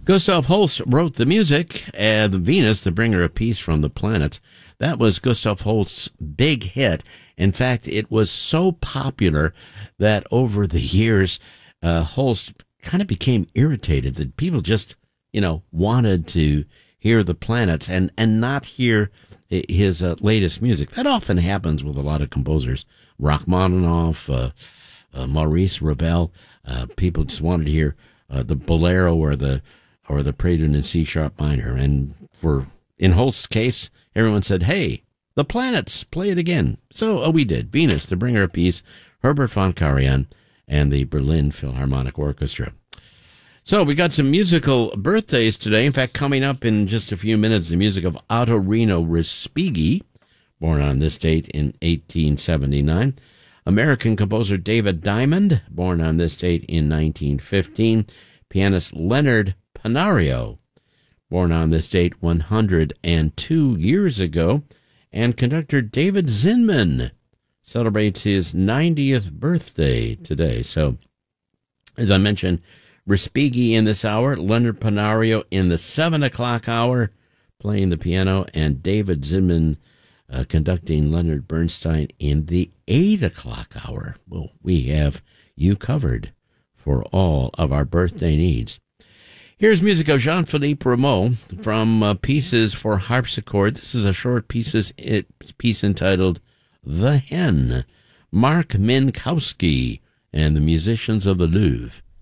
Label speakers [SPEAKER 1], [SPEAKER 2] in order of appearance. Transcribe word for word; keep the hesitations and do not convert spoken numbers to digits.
[SPEAKER 1] Gustav Holst wrote the music, and Venus, the bringer of peace from the planets. That was Gustav Holst's big hit. In fact, it was so popular that over the years, uh, Holst kind of became irritated that people just, you know, wanted to hear the planets and, and not hear his uh, latest music. That often happens with a lot of composers. Rachmaninoff, uh, uh, Maurice Ravel, uh, people just wanted to hear uh, the bolero or the or the prelude in C sharp minor. And for in Holst's case, everyone said, hey, the planets, play it again. So oh, we did. Venus, the bringer of peace, Herbert von Karajan, and the Berlin Philharmonic Orchestra. So we got some musical birthdays today. In fact, coming up in just a few minutes, the music of Ottorino Respighi, born on this date in eighteen seventy-nine. American composer David Diamond, born on this date in nineteen fifteen. Pianist Leonard Panario, born on this date one hundred two years ago. And conductor David Zinman celebrates his ninetieth birthday today. So, as I mentioned, Respighi in this hour, Leonard Panario in the seven o'clock hour, playing the piano, and David Zinman uh, conducting Leonard Bernstein in the eight o'clock hour. Well, we have you covered for all of our birthday needs. Here's music of Jean-Philippe Rameau from uh, Pieces for Harpsichord. This is a short pieces, it, piece entitled The Hen. Mark Minkowski and the Musicians of the Louvre.